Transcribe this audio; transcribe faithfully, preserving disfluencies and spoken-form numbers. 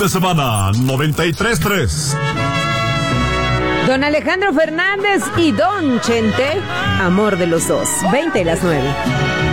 de semana noventa y tres punto tres. Don Alejandro Fernández y Don Chente, amor de los dos. veinte y las nueve.